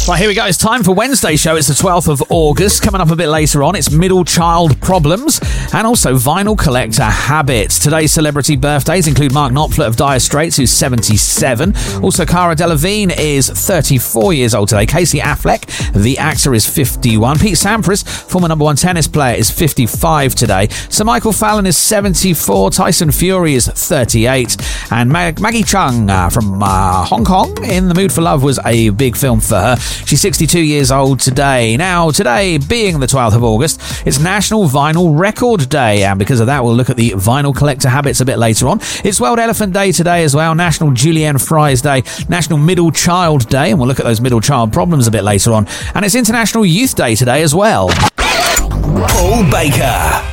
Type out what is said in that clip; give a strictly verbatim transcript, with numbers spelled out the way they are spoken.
Right, here we go. It's time for Wednesday's show. It's the twelfth of August. Coming up a bit later on, it's middle child problems and also vinyl collector habits. Today's celebrity birthdays include Mark Knopfler of Dire Straits, who's seventy-seven. Also, Cara Delevingne is thirty-four years old today. Casey Affleck, the actor, is fifty-one. Pete Sampras, former number one tennis player, is fifty-five today. Sir Michael Fallon is seventy-four. Tyson Fury is thirty-eight. And Mag- Maggie Chung uh, from uh, Hong Kong, In the Mood for Love, was a big film for her. She's sixty-two years old today. Now, today, being the twelfth of August, it's National Vinyl Record Day, and because of that, we'll look at the vinyl collector habits a bit later on. It's World Elephant Day today as well, National Julienne Fries Day, National Middle Child Day, and we'll look at those middle child problems a bit later on. And it's International Youth Day today as well. Paul Baker.